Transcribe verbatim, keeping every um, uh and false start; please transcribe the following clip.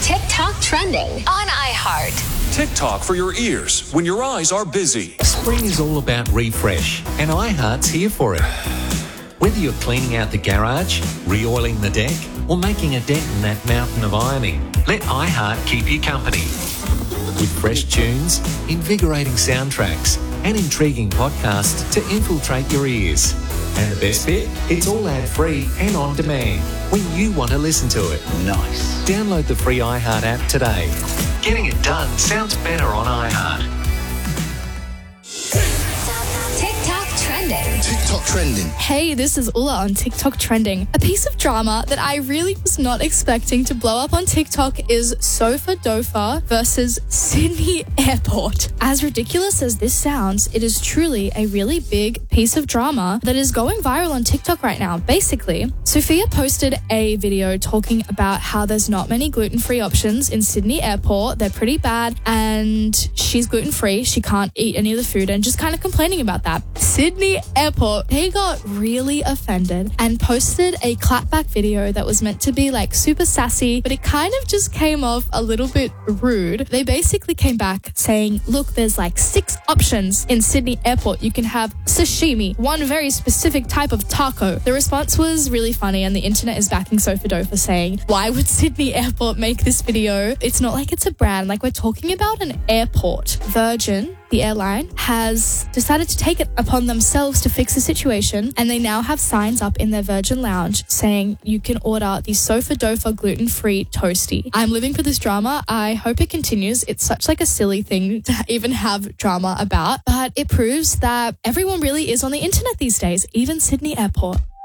TikTok trending on iHeart. TikTok for your ears when your eyes are busy. Spring is all about refresh, and iHeart's here for it. Whether you're cleaning out the garage, re-oiling the deck, or making a dent in that mountain of ironing, let iHeart keep you company. With fresh tunes, invigorating soundtracks, and intriguing podcasts to infiltrate your ears. And the best bit? It's all ad-free and on demand when you want to listen to it. Nice. Download the free iHeart app today. Getting it done sounds better on iHeart. TikTok trending. TikTok trending. Hey, this is Ula on TikTok trending. A piece of drama that I really was not expecting to blow up on TikTok is Sofa Dofa versus Sydney Airport. As ridiculous as this sounds, it is truly a really big piece of drama that is going viral on TikTok right now. Basically, Sophia posted a video talking about how there's not many gluten-free options in Sydney Airport. They're pretty bad, and she's gluten-free. She can't eat any of the food, and just kind of complaining about that. Sydney Airport, they got really offended and posted a clapback video that was meant to be like super sassy, but it kind of just came off a little bit rude. They basically came back saying, look, there's like six options in Sydney Airport. You can have sashimi, one very specific type of taco. The response was really funny, and the internet is backing Sofa Dofa saying, why would Sydney Airport make this video? It's not like it's a brand, like we're talking about an airport. Virgin, the airline, has decided to take it upon themselves to fix the situation, and they now have signs up in their Virgin Lounge saying you can order the Sofa Dofa gluten-free toasty. I'm living for this drama. I hope it continues. It's such like a silly thing to even have drama about, but it proves that everyone really is on the internet these days, even Sydney Airport.